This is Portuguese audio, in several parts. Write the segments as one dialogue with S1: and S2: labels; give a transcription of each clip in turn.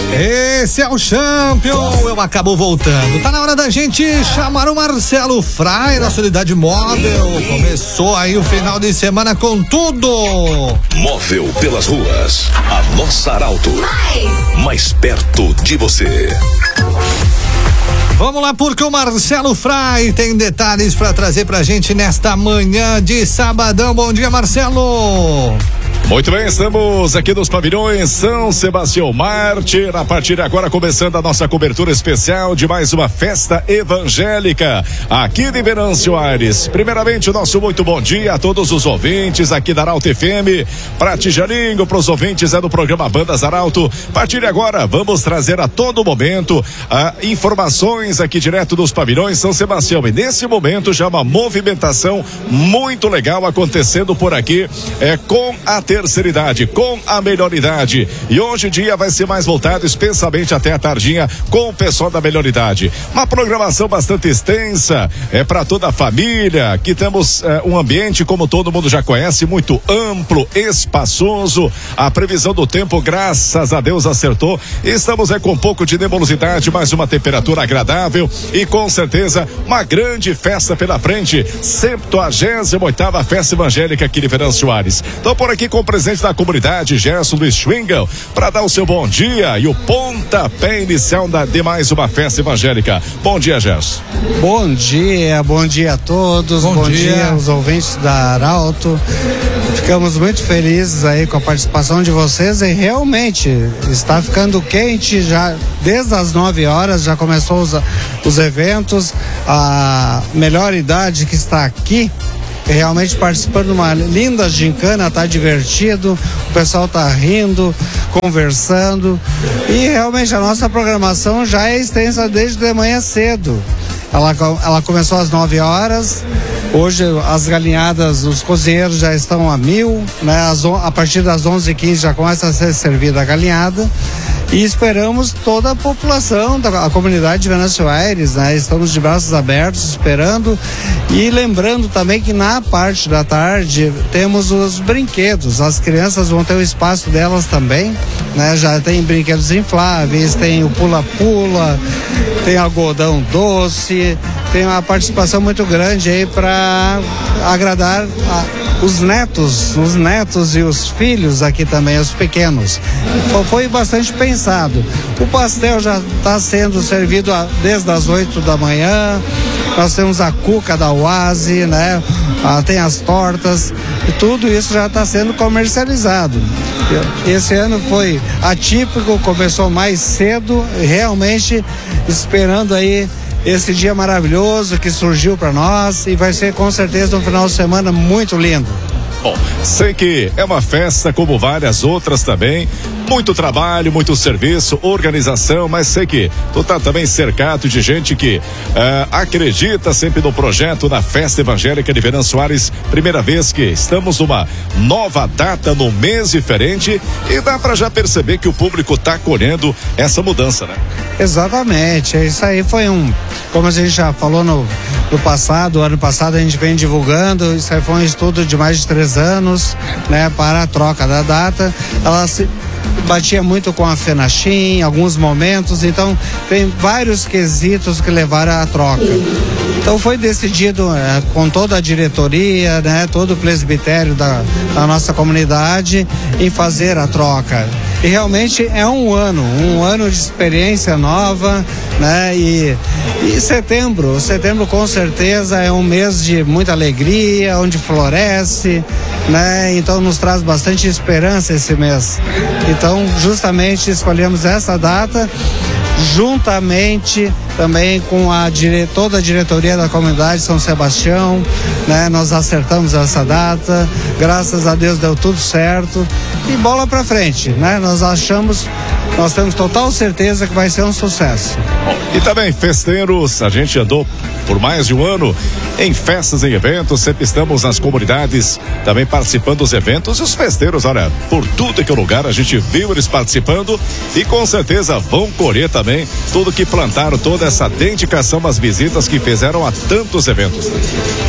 S1: Esse é o Champion, eu acabo voltando. Tá na hora da gente chamar o Marcelo Frei, nossa unidade móvel. Começou aí o final de semana com tudo.
S2: Móvel pelas ruas, a nossa Arauto, mais perto de você.
S1: Vamos lá, porque o Marcelo Frei tem detalhes para trazer pra gente nesta manhã de sabadão. Bom dia, Marcelo.
S3: Muito bem, estamos aqui nos pavilhões São Sebastião Mártir. A partir de agora, começando a nossa cobertura especial de mais uma festa evangélica aqui de Venâncio Aires. Primeiramente, o nosso muito bom dia a todos os ouvintes aqui da Arauto FM. Para Tijaninho, para os ouvintes do programa Bandas Arauto. A partir de agora, vamos trazer a todo momento informações aqui direto dos pavilhões São Sebastião. E nesse momento já uma movimentação muito legal acontecendo por aqui com a terceira idade, com a melhor idade. E hoje o dia vai ser mais voltado especialmente até a tardinha com o pessoal da melhor idade. Uma programação bastante extensa, para toda a família. Aqui temos um ambiente, como todo mundo já conhece, muito amplo, espaçoso. A previsão do tempo, graças a Deus, acertou. Estamos com um pouco de nebulosidade, mas uma temperatura agradável e com certeza uma grande festa pela frente. 78ª Festa Evangélica aqui de Venâncio Aires. Então por aqui com o presidente da comunidade, Gerson Luiz Schwingel, para dar o seu bom dia e o pontapé inicial de mais uma festa evangélica. Bom dia, Gerson.
S4: Bom dia a todos, bom dia aos ouvintes da Arauto. Ficamos muito felizes aí com a participação de vocês e realmente está ficando quente já desde as 9 horas, já começou os eventos. A melhor idade que está aqui realmente participando de uma linda gincana, tá divertido, o pessoal tá rindo, conversando e realmente a nossa programação já é extensa desde de manhã cedo. Ela começou às 9 horas, hoje as galinhadas, os cozinheiros já estão a 1000, né? A partir das 11h15 já começa a ser servida a galinhada. E esperamos toda a população da comunidade de Venâncio Aires, né? Estamos de braços abertos esperando e lembrando também que na parte da tarde temos os brinquedos, as crianças vão ter o espaço delas também, né? Já tem brinquedos infláveis, tem o pula-pula, tem algodão doce, tem uma participação muito grande aí para agradar os netos e os filhos aqui também, os pequenos. Foi bastante pensado. O pastel já está sendo servido desde as 8 da manhã. Nós temos a cuca da Oase, né? Tem as tortas e tudo isso já está sendo comercializado. Esse ano foi atípico, começou mais cedo, realmente esperando aí esse dia maravilhoso que surgiu para nós e vai ser com certeza um final de semana muito lindo.
S3: Bom, sei que é uma festa como várias outras também, muito trabalho, muito serviço, organização, mas sei que tu tá também cercado de gente que acredita sempre no projeto da Festa Evangélica de Venâncio Aires, primeira vez que estamos numa nova data, num mês diferente e dá para já perceber que o público tá acolhendo essa mudança, né?
S4: Exatamente, isso aí foi como a gente já falou no passado, ano passado a gente vem divulgando, isso aí foi um estudo de mais de 3 anos, né, para a troca da data. Ela se batia muito com a FENACHIM em alguns momentos, então tem vários quesitos que levaram à troca. Então foi decidido com toda a diretoria, né, todo o presbitério da nossa comunidade em fazer a troca. E realmente é um ano de experiência nova, né? E setembro com certeza é um mês de muita alegria, onde floresce, né? Então nos traz bastante esperança esse mês. Então justamente escolhemos essa data juntamente também com toda a diretoria da comunidade São Sebastião, né? Nós acertamos essa data, graças a Deus deu tudo certo e bola pra frente, né? Nós temos total certeza que vai ser um sucesso.
S3: E também festeiros, a gente andou por mais de um ano em festas, em eventos, sempre estamos nas comunidades também participando dos eventos e os festeiros, olha, por tudo que é lugar a gente viu eles participando e com certeza vão colher também tudo que plantaram, toda essa dedicação às visitas que fizeram a tantos eventos.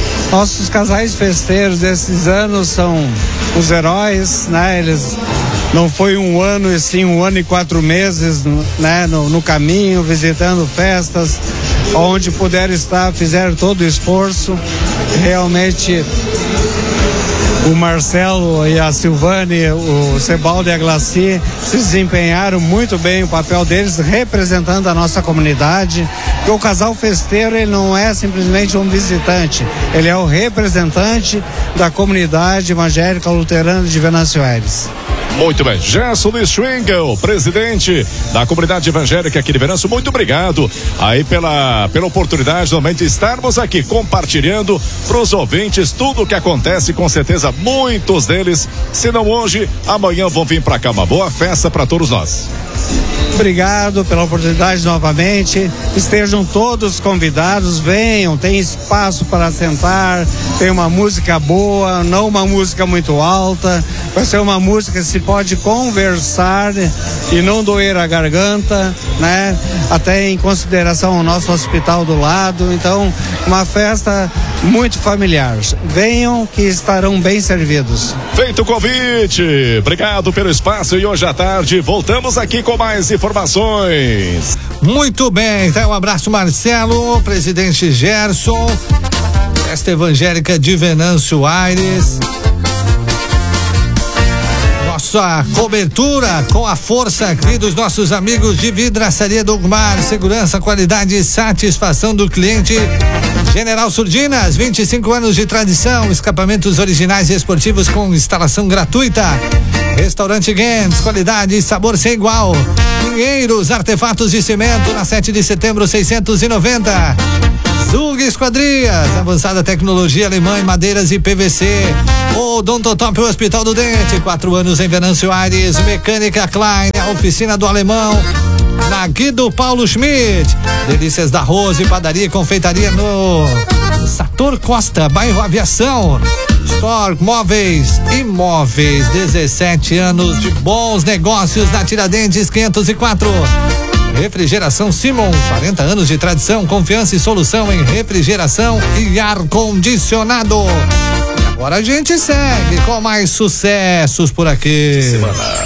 S4: Nossos casais festeiros desses anos são os heróis, né? Eles não foi um ano, e sim 1 ano e 4 meses, né, no caminho, visitando festas, onde puderam estar, fizeram todo o esforço. Realmente o Marcelo e a Silvane, o Sebaldo e a Glaci se desempenharam muito bem o papel deles, representando a nossa comunidade, porque o casal festeiro, ele não é simplesmente um visitante, ele é o representante da comunidade evangélica luterana de Venâncio Aires.
S3: Muito bem, Gerson Schwingel, presidente da comunidade evangélica aqui de Venâncio, muito obrigado aí pela oportunidade também de estarmos aqui compartilhando para os ouvintes tudo o que acontece. Com certeza muitos deles, se não hoje, amanhã vão vir para cá. Uma boa festa para todos nós.
S4: Obrigado pela oportunidade novamente, estejam todos convidados, venham, tem espaço para sentar, tem uma música boa, não uma música muito alta, vai ser uma música que se pode conversar e não doer a garganta, né? Até em consideração ao nosso hospital do lado, então uma festa muito familiar. Venham que estarão bem servidos.
S3: Feito o convite, obrigado pelo espaço e hoje à tarde voltamos aqui com mais informações.
S1: Muito bem, então um abraço Marcelo, presidente Gerson, festa evangélica de Venâncio Aires. Nossa cobertura com a força aqui dos nossos amigos de Vidraçaria Dogmar, segurança, qualidade e satisfação do cliente. General Surdinas, 25 anos de tradição, escapamentos originais e esportivos com instalação gratuita. Restaurante Gens, qualidade e sabor sem igual. Pinheiros, artefatos de cimento, na 7 de setembro 690. Zug Esquadrias, avançada tecnologia alemã em madeiras e PVC. Odontotop Hospital do Dente, 4 anos em Venâncio Aires. Mecânica Klein, a oficina do alemão. Na Guido Paulo Schmidt, delícias da Rose, padaria e confeitaria no Sator Costa, bairro Aviação. Store Móveis Imóveis, 17 anos de bons negócios na Tiradentes 504. Refrigeração Simon, 40 anos de tradição, confiança e solução em refrigeração e ar-condicionado. E agora a gente segue com mais sucessos por aqui.